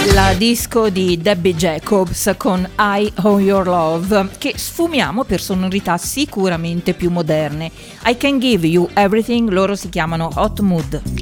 La disco di Debbie Jacobs con I Owe Your Love, che sfumiamo per sonorità sicuramente più moderne. I Can Give You Everything, loro si chiamano Hot Mood.